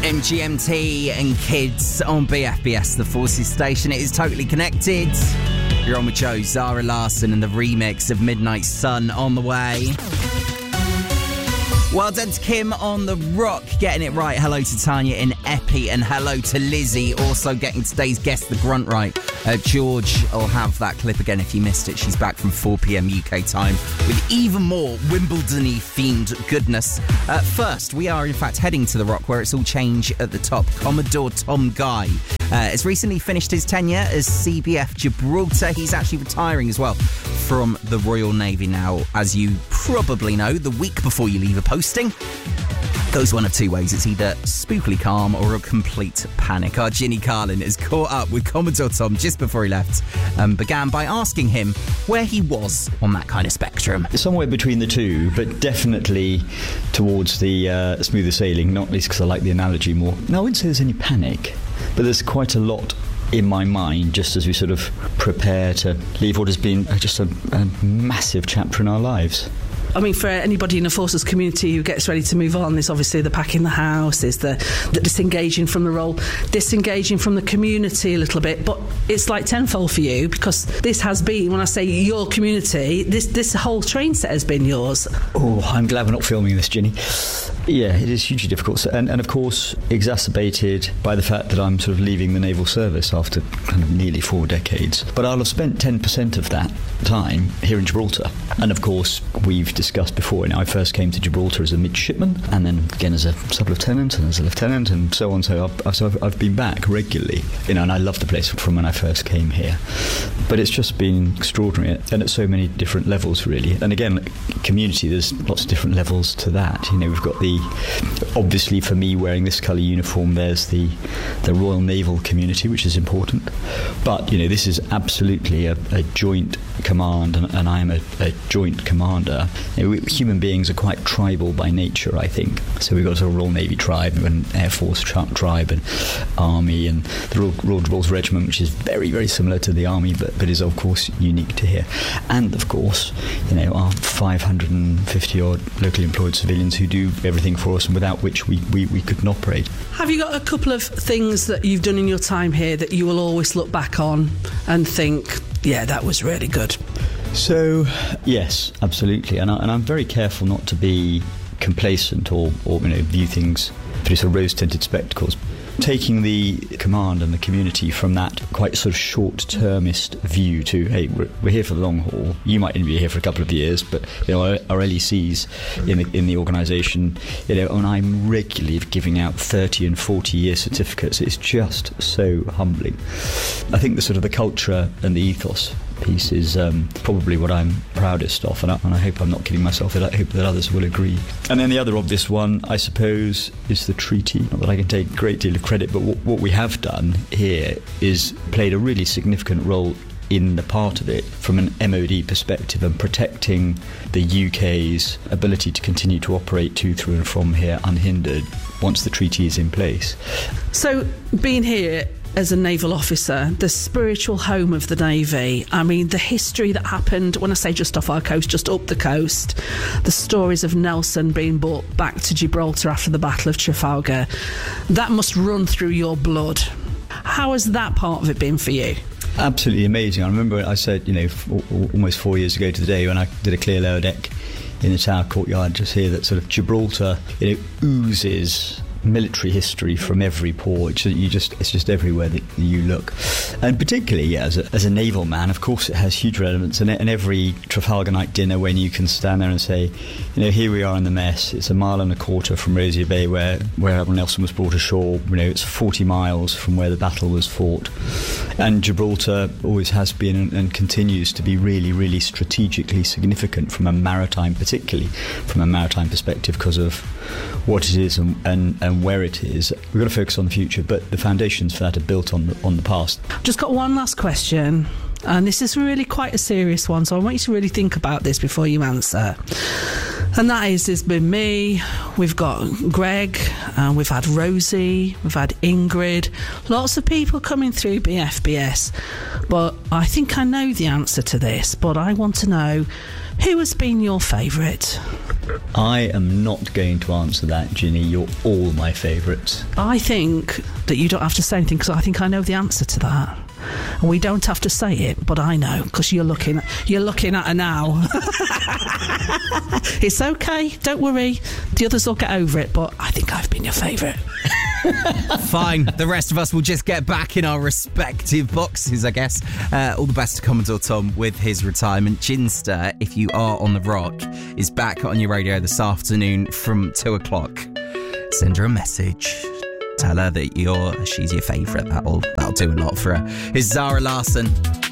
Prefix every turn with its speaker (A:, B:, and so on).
A: MGMT and Kids on BFBS, the Forces station. It is Totally Connected. You're on with Joe, Zara Larsson, and the remix of Midnight Sun on the way. Well done to Kim on the rock, getting it right. Hello to Tanya in Epi, and hello to Lizzie, also getting today's guest, the grunt, right. George will have that clip again if you missed it. She's back from 4 p.m. UK time with even more Wimbledon-y themed goodness. First, we are in fact heading to the rock where it's all change at the top. Commodore Tom Guy has recently finished his tenure as CBF Gibraltar. He's actually retiring as well from the Royal Navy now. As you probably know, the week before you leave a posting goes one of two ways. It's either spookily calm or a complete panic. Our Ginny Carlin has caught up with Commodore Tom just before he left and began by asking him where he was on that kind of spectrum.
B: Somewhere between the two, but definitely towards the smoother sailing, not least because I like the analogy more. No, I wouldn't say there's any panic, but there's quite a lot in my mind just as we sort of prepare to leave what has been just a massive chapter in our lives.
C: I mean, for anybody in the Forces community who gets ready to move on, there's obviously the packing the house, there's the disengaging from the role, disengaging from the community a little bit, but it's like tenfold for you because this has been, when I say your community, this whole train set has been yours.
B: Oh, I'm glad we're not filming this, Ginny. Yeah, it is hugely difficult, and of course exacerbated by the fact that I'm sort of leaving the naval service after kind of nearly 4 decades. But I'll have spent 10% of that time here in Gibraltar, and of course we've discussed before, I first came to Gibraltar as a midshipman and then again as a sub-lieutenant and as a lieutenant and so on, so I've been back regularly, and I love the place from when I first came here, but it's just been extraordinary, and at so many different levels really. And again, community, there's lots of different levels to that. We've got obviously for me wearing this colour uniform, there's the Royal Naval community, which is important, but this is absolutely a joint command, and I am a joint commander. Human beings are quite tribal by nature, I think. So we've got a Royal Navy tribe, an Air Force tribe, and Army, and the Royal Gibraltar Regiment, which is very, very similar to the Army, but is of course unique to here. And of course, our 550 odd locally employed civilians who do everything for us, and without which we couldn't operate.
C: Have you got a couple of things that you've done in your time here that you will always look back on and think, yeah, that was really good?
B: So, yes, absolutely. And I'm very careful not to be complacent or view things through sort of rose-tinted spectacles. Taking the command and the community from that quite sort of short-termist view to, hey, we're here for the long haul. You might only be here for a couple of years, but our LECs in the organisation, and I'm regularly giving out 30 and 40-year certificates. It's just so humbling. I think the culture and the ethos piece is probably what I'm proudest of, and I hope I'm not kidding myself. I hope that others will agree. And then the other obvious one, I suppose, is the treaty. Not that I can take a great deal of credit, but what we have done here is played a really significant role in the part of it from an MOD perspective, and protecting the UK's ability to continue to operate to, through and from here unhindered once the treaty is in place.
C: So being here as a naval officer, the spiritual home of the Navy, I mean, the history that happened, when I say just off our coast, just up the coast, the stories of Nelson being brought back to Gibraltar after the Battle of Trafalgar, that must run through your blood. How has that part of it been for you?
B: Absolutely amazing. I remember I said, almost 4 years ago to the day, when I did a clear lower deck in the Tower Courtyard just here, that sort of Gibraltar, oozes military history from every port. It's just everywhere that you look, and particularly as a naval man, of course, it has huge relevance. And every Trafalgar night dinner, when you can stand there and say, here we are in the mess. It's 1.25 miles from Rosier Bay, where Admiral Nelson was brought ashore. It's 40 miles from where the battle was fought, and Gibraltar always has been and continues to be really, really strategically significant particularly from a maritime perspective, because of what it is and where it is. We've got to focus on the future, but the foundations for that are built on the past.
C: Just got one last question, and this is really quite a serious one, so I want you to really think about this before you answer. And that is, there's been me, we've got Greg, we've had Rosie, we've had Ingrid, lots of people coming through BFBS, but I think I know the answer to this, but I want to know, Who has been your favourite?
B: I am not going to answer that, Ginny. You're all my favourites.
C: I think that you don't have to say anything because I think I know the answer to that. And we don't have to say it, but I know because you're looking at her now. It's okay, don't worry. The others will get over it, but I think I've been your favourite.
A: Fine. The rest of us will just get back in our respective boxes, I guess. All the best to Commodore Tom with his retirement. Ginster, if you are on the rock, is back on your radio this afternoon from 2 o'clock. Send her a message. Tell her that she's your favourite. That'll do a lot for her. Here's Zara Larsson.